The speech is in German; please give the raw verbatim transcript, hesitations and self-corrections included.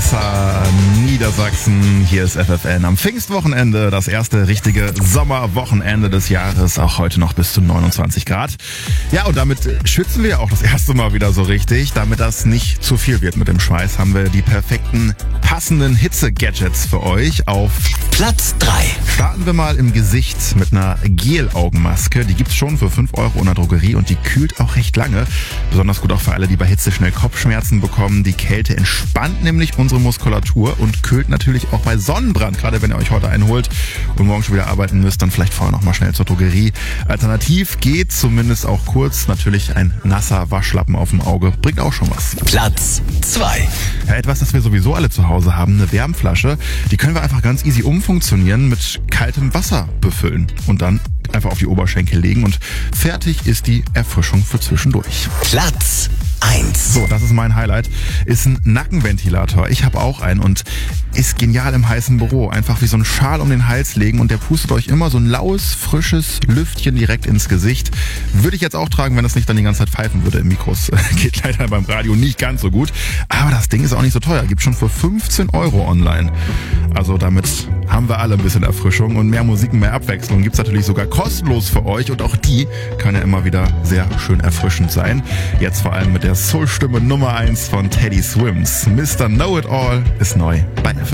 Weissar, Niedersachsen. Hier ist F F N am Pfingstwochenende, das erste richtige Sommerwochenende des Jahres. Auch heute noch bis zu neunundzwanzig Grad. Ja, und damit schwitzen wir auch das erste Mal wieder so richtig. Damit das nicht zu viel wird mit dem Schweiß, haben wir die perfekten, passenden Hitze-Gadgets für euch. Auf Platz drei starten wir mal im Gesicht mit einer Gel-Augenmaske. Die gibt's schon für fünf Euro in der Drogerie und die kühlt auch recht lange. Besonders gut auch für alle, die bei Hitze schnell Kopfschmerzen bekommen. Die Kälte entspannt nämlich unsere Muskulatur und kühlt natürlich auch bei Sonnenbrand. Gerade wenn ihr euch heute einholt und morgen schon wieder arbeiten müsst, dann vielleicht vorher noch mal schnell zur Drogerie. Alternativ geht zumindest auch kurz natürlich ein nasser Waschlappen auf dem Auge. Bringt auch schon was. Platz zwei Ja, etwas, das wir sowieso alle zu Hause haben, eine Wärmflasche. Die können wir einfach ganz easy umfunktionieren, mit kaltem Wasser befüllen und dann einfach auf die Oberschenkel legen und fertig ist die Erfrischung für zwischendurch. Platz eins So, das ist mein Highlight. Ist ein Nackenventilator. Ich habe auch einen und ist genial im heißen Büro. Einfach wie so ein Schal um den Hals legen und der pustet euch immer so ein laues, frisches Lüftchen direkt ins Gesicht. Würde ich jetzt auch tragen, wenn es nicht dann die ganze Zeit pfeifen würde im Mikros. Geht leider beim Radio nicht ganz so gut. Aber das Ding ist auch nicht so teuer. Gibt schon für fünfzehn Euro online. Also damit haben wir alle ein bisschen Erfrischung und mehr Musik, mehr Abwechslung. Gibt's natürlich sogar kostenlos für euch und auch die kann ja immer wieder sehr schön erfrischend sein. Jetzt vor allem mit der Soul-Stimme Nummer eins von Teddy Swims. Mister Know-It-All ist neu bei F F N.